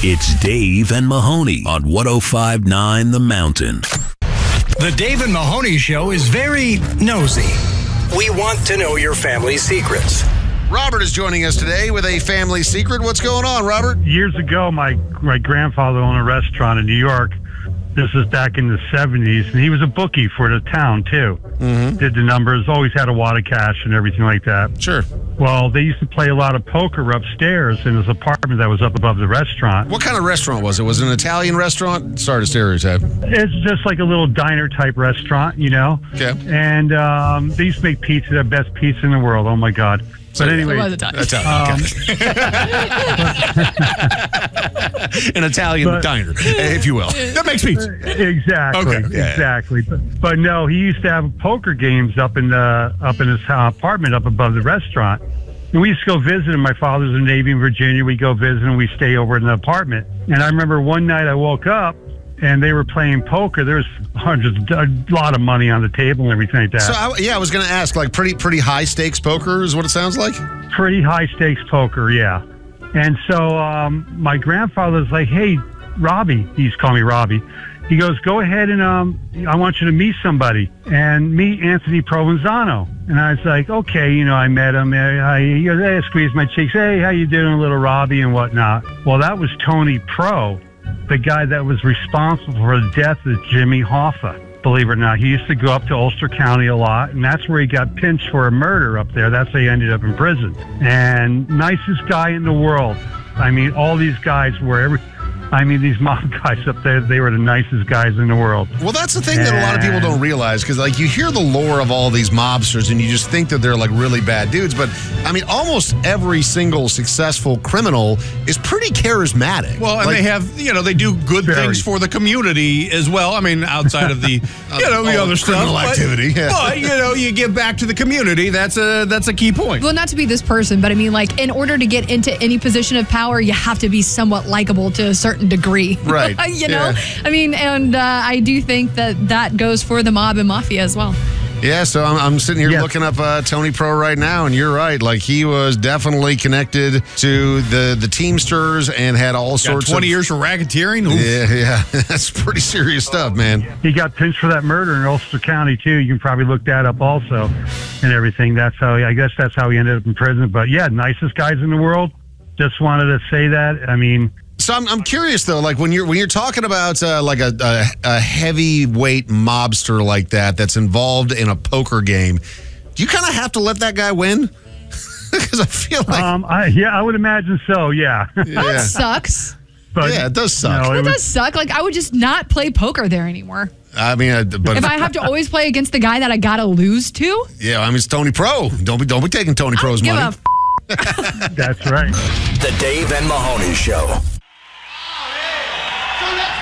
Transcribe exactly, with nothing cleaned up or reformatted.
It's Dave and Mahoney on one oh five point nine The Mountain. The Dave and Mahoney Show is very nosy. We want to know your family's secrets. Robert is joining us today with a family secret. What's going on, Robert? Years ago, my, my grandfather owned a restaurant in New York. This was back in the seventies, and he was a bookie for the town, too. Mm-hmm. Did the numbers, always had a wad of cash and everything like that. Sure. Well, they used to play a lot of poker upstairs in his apartment that was up above the restaurant. What kind of restaurant was it? Was it an Italian restaurant? Sorry to stereotype. It's just like a little diner-type restaurant, you know? Okay. And um, they used to make pizza, the best pizza in the world. Oh, my God. So but anyway, it was Italian. Um, An Italian but, diner, if you will. That makes pizza. Exactly, Okay, yeah. exactly. But, but no, he used to have poker games up in the up in his uh, apartment up above the restaurant. And we used to go visit him. My father's in the Navy in Virginia. We go visit him. We stay over in the apartment. And I remember one night I woke up and they were playing poker. There was hundreds, a lot of money on the table and everything like that. So, I, yeah, I was going to ask, like, pretty pretty high stakes poker is what it sounds like? Pretty high stakes poker, yeah. And so um, my grandfather's like, hey, Robbie, he's calling me Robbie. He goes, go ahead and um, I want you to meet somebody and meet Anthony Provenzano. And I was like, okay, you know, I met him. I, he goes, hey, I squeezed my cheeks. Hey, how you doing, little Robbie and whatnot? Well, that was Tony Pro, the guy that was responsible for the death of Jimmy Hoffa. Believe it or not, he used to go up to Ulster County a lot, and that's where he got pinched for a murder up there. That's how he ended up in prison. And nicest guy in the world. I mean, all these guys were every... I mean, these mob guys up there, they were the nicest guys in the world. Well, that's the thing that a lot of people don't realize, because, like, you hear the lore of all these mobsters and you just think that they're, like, really bad dudes. But, I mean, almost every single successful criminal is pretty charismatic. Well, and like, they have, you know, they do good Very. things for the community as well. I mean, outside of the, you know, the all other stuff. criminal But, activity, yeah. but, you know, you give back to the community. That's a, that's a key point. Well, not to be this person, but I mean, like, in order to get into any position of power, you have to be somewhat likable to a certain degree. Right. you know? Yeah. I mean, and uh, I do think that that goes for the mob and mafia as well. Yeah, so I'm, I'm sitting here Yes. looking up uh, Tony Pro right now, and you're right. Like, he was definitely connected to the, the Teamsters and had all Got sorts twenty of... years for racketeering. Oof. Yeah, yeah. That's pretty serious stuff, man. He got pinched for that murder in Ulster County, too. You can probably look that up also and everything. That's how, I guess that's how he ended up in prison. But, yeah, nicest guys in the world. Just wanted to say that. I mean... So I'm I'm curious though, like when you're when you're talking about uh, like a, a a heavyweight mobster like that that's involved in a poker game, do you kind of have to let that guy win? Because I feel like Um, I, yeah, I would imagine so, yeah. That yeah, sucks. But, yeah, it does suck. no, That it does was, suck. Like, I would just not play poker there anymore. I mean, uh, but If I have to always play against the guy that I gotta lose to, yeah, I mean it's Tony Pro. Don't be don't be taking Tony I Pro's don't give money. a f- that's right. The Dave and Mahoney Show.